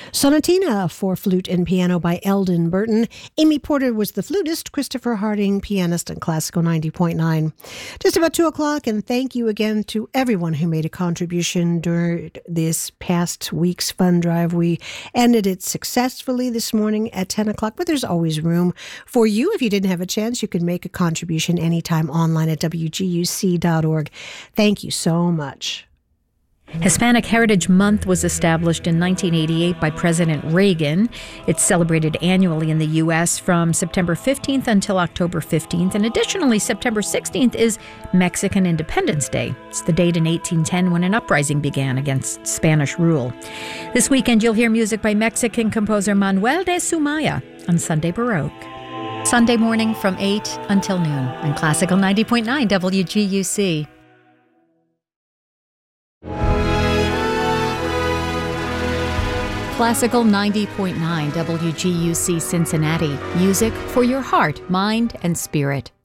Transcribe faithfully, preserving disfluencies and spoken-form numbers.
Sonatina for flute and piano by Eldon Burton. Amy Porter was the flutist, Christopher Harding, pianist at Classical ninety point nine. Just about two o'clock, and thank you again to everyone who made a contribution during this past week's fund drive. We ended it successfully this morning at ten o'clock, but there's always room for you. If you didn't have a chance, you could make a contribution anytime online at W G U C dot org. Thank you so much. Hispanic Heritage Month was established in nineteen eighty-eight by President Reagan. It's celebrated annually in the U S from September fifteenth until October fifteenth. And additionally, September sixteenth is Mexican Independence Day. It's the date in eighteen ten when an uprising began against Spanish rule. This weekend, you'll hear music by Mexican composer Manuel de Sumaya on Sunday Baroque. Sunday morning from eight until noon on Classical ninety point nine W G U C. Classical ninety point nine W G U C Cincinnati. Music for your heart, mind, and spirit.